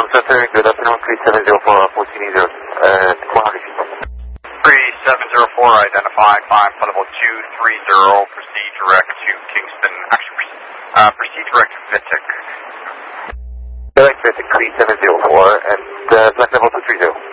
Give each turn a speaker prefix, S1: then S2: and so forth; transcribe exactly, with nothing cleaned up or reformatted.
S1: Center, good afternoon, three seven zero four, fourteen zero, uh, four hundred feet.
S2: three seven zero four, identified, five level two three zero, proceed direct to Kingston, actually, uh, proceed direct to Vitic.
S1: Direct Vitic three seven zero four, and uh, flight level two three zero.